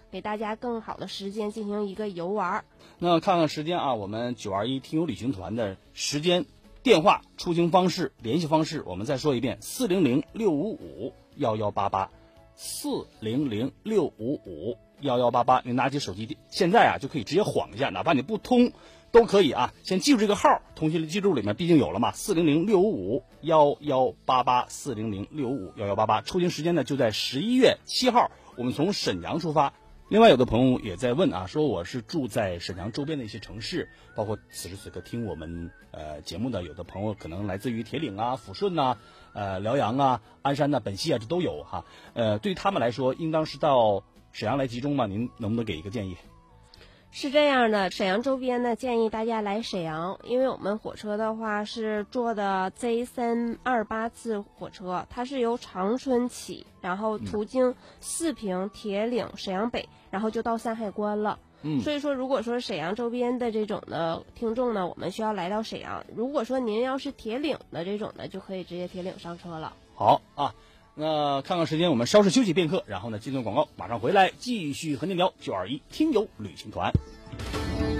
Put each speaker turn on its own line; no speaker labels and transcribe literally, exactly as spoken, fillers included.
给大家更好的时间进行一个游玩。
那看看时间啊，我们九二一听友旅行团的时间、电话、出行方式、联系方式，我们再说一遍：四零零六五五幺幺八八，四零零六五五幺幺八八。你拿起手机，现在啊就可以直接晃一下，哪怕你不通都可以啊。先记住这个号，通讯记录里面毕竟有了嘛，四零零六五五幺幺八八，四零零六五五幺幺八八。出行时间呢就在十一月七号，我们从沈阳出发。另外有的朋友也在问啊，说我是住在沈阳周边的一些城市，包括此时此刻听我们呃节目的有的朋友可能来自于铁岭啊、抚顺呐、呃辽阳啊、鞍山呐、本溪啊，这都有哈。呃，对于他们来说，应当是到沈阳来集中吗？您能不能给一个建议？
是这样的，沈阳周边呢，建议大家来沈阳，因为我们火车的话是坐的 Z 三二八次火车，它是由长春起，然后途经四平、铁岭、沈阳北，然后就到山海关了。
嗯，
所以说，如果说沈阳周边的这种的听众呢，我们需要来到沈阳；如果说您要是铁岭的这种的，就可以直接铁岭上车了。
好啊。那看看时间，我们稍事休息片刻，然后呢，进入广告，马上回来继续和您聊九二一听友旅行团。